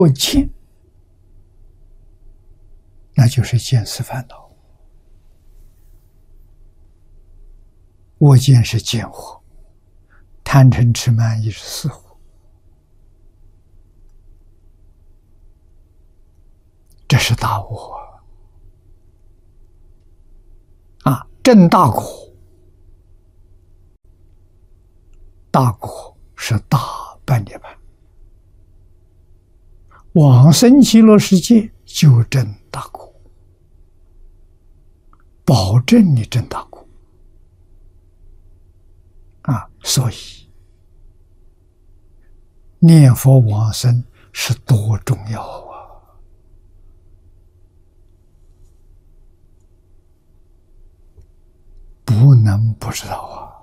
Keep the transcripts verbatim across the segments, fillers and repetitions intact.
我见，那就是见思烦恼。我见是见惑，贪嗔痴慢疑是思惑。这是大我啊！正大果，大果是大般涅槃，往生极乐世界就证大果，保证你证大果啊！所以念佛往生是多重要啊！不能不知道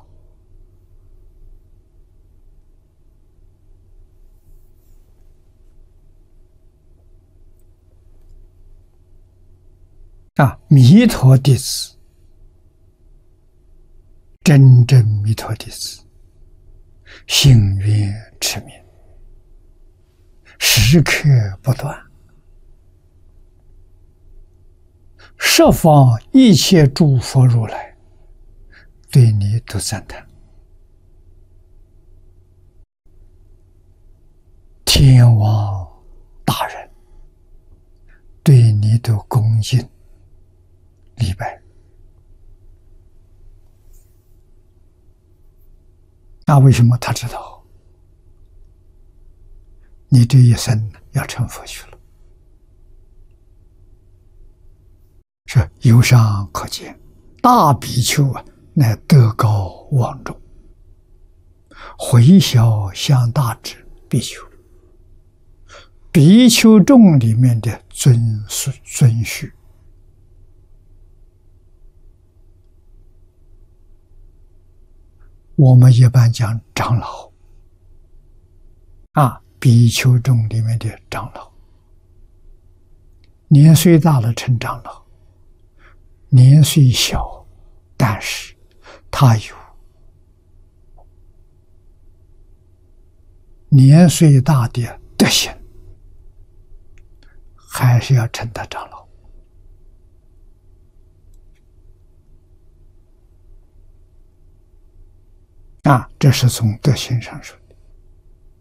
啊！啊，弥陀弟子，真正弥陀弟子，信愿持名，时刻不断，十方一切诸佛如来对你都赞叹，天王大人对你都恭敬礼拜。那为什么他知道你这一生要成佛去了？是由上可见，大比丘啊，乃德高望重，回小向大之比丘，比丘众里面的尊尊序。我们一般讲长老啊，比丘众里面的长老，年岁大了称长老，年岁小，但是他有年岁大的德行，还是要称他长老啊，这是从德行上说。